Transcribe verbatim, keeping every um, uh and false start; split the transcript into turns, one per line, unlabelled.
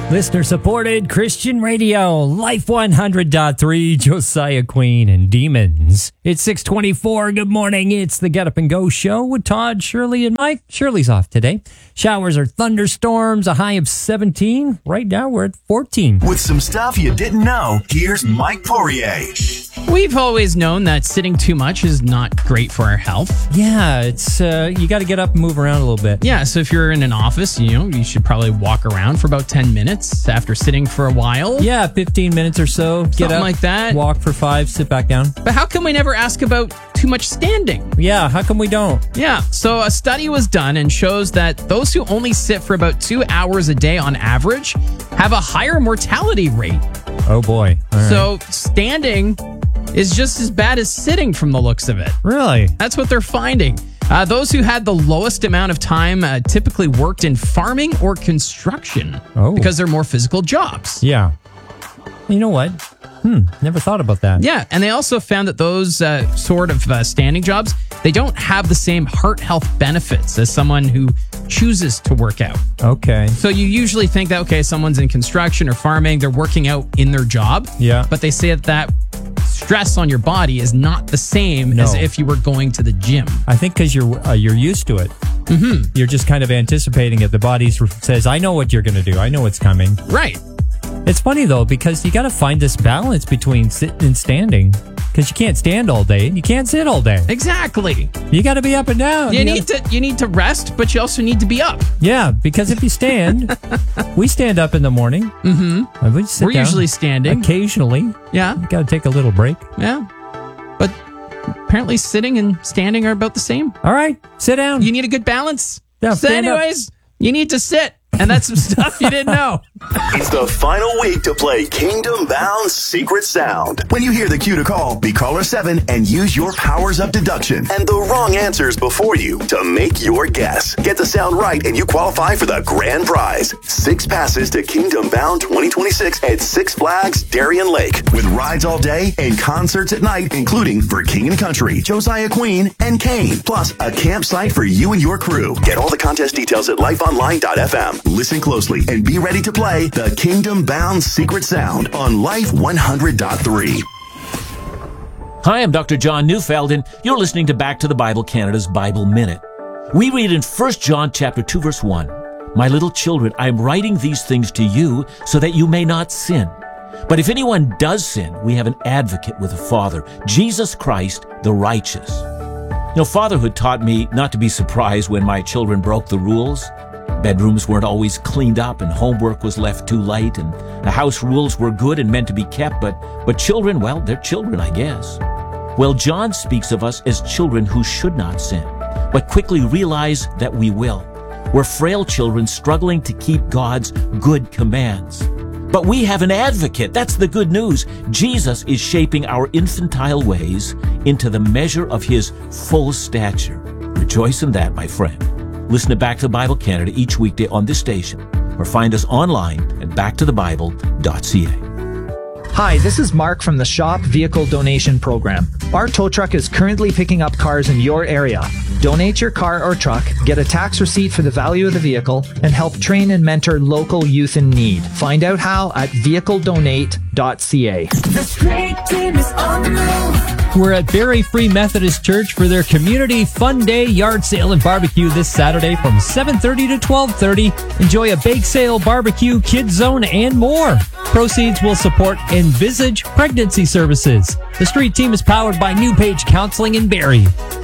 Listener-supported Christian radio, Life one hundred point three, Josiah Queen and Demons. It's six twenty-four. Good morning. It's the Get Up and Go show with Todd, Shirley, and Mike. Shirley's off today. Showers or thunderstorms, a high of seventeen. Right now, we're at fourteen.
With some stuff you didn't know, here's Mike Poirier.
We've always known that sitting too much is not great for our health.
Yeah, it's uh, you got to get up and move around a little bit.
Yeah, so if you're in an office, you know, you should probably walk around for about ten minutes after sitting for a while.
Yeah, fifteen minutes or so. Get
Something
up,
like that.
Walk for five, sit back down.
But how come we never ask about too much standing?
Yeah, how come we don't?
Yeah, so a study was done and shows that those who only sit for about two hours a day on average have a higher mortality rate.
Oh boy. All right.
So standing is just as bad as sitting from the looks of it.
Really?
That's what they're finding. Uh, those who had the lowest amount of time uh, typically worked in farming or construction
Oh.
because they're more physical jobs.
Yeah. You know what? Hmm, never thought about that.
Yeah, and they also found that those uh, sort of uh, standing jobs, they don't have the same heart health benefits as someone who chooses to work out.
Okay.
So you usually think that, okay, someone's in construction or farming, they're working out in their job.
Yeah.
But they say that that stress on your body is not the same
No.
as if you were going to the gym.
I think because you're uh, you're used to it. Mm-hmm. You're just kind of anticipating it. The body says, I know what you're going to do. I know what's coming.
Right.
It's funny, though, because you got to find this balance between sitting and standing. Because you can't stand all day and you can't sit all day.
Exactly.
You got to be up and down.
You,
You
need
gotta-
to you need to rest, but you also need to be up.
Yeah, because if you stand, we stand up in the morning. Mm-hmm. We sit
We're
down
usually standing.
Occasionally.
Yeah.
You got to take a little break.
Yeah. But apparently sitting and standing are about the same.
All right, sit down.
You need a good balance.
Yeah,
so
stand up.
anyways, you need to sit. And that's some stuff you didn't know.
It's the final week to play Kingdom Bound Secret Sound. When you hear the cue to call, be caller seven and use your powers up deduction and the wrong answers before you to make your guess. Get the sound right and you qualify for the grand prize. Six passes to Kingdom Bound twenty twenty-six at Six Flags Darien Lake with rides all day and concerts at night, including for King and Country, Josiah Queen, and Kane. Plus a campsite for you and your crew. Get all the contest details at life online dot f m. Listen closely and be ready to play the Kingdom Bound Secret Sound on Life one hundred point three.
Hi, I'm Doctor John Neufeld, and you're listening to Back to the Bible Canada's Bible Minute. We read in First John chapter two, verse one, My little children, I am writing these things to you so that you may not sin. But if anyone does sin, we have an advocate with the Father, Jesus Christ, the righteous. You know, fatherhood taught me not to be surprised when my children broke the rules. Bedrooms weren't always cleaned up and homework was left too late and the house rules were good and meant to be kept, but, but children, well, they're children, I guess. Well, John speaks of us as children who should not sin, but quickly realize that we will. We're frail children struggling to keep God's good commands. But we have an advocate. That's the good news. Jesus is shaping our infantile ways into the measure of his full stature. Rejoice in that, my friend. Listen to Back to the Bible Canada each weekday on this station or find us online at back to the bible dot c a.
Hi, this is Mark from the Shop Vehicle Donation Program. Our tow truck is currently picking up cars in your area. Donate your car or truck, get a tax receipt for the value of the vehicle, and help train and mentor local youth in need. Find out how at vehicle donate dot c a.
This great team is on the move.
We're at Barrie Free Methodist Church for their Community Fun Day Yard Sale and Barbecue this Saturday from seven thirty to twelve thirty. Enjoy a bake sale, barbecue, kids zone, and more. Proceeds will support Envisage Pregnancy Services. The street team is powered by New Page Counseling in Barrie.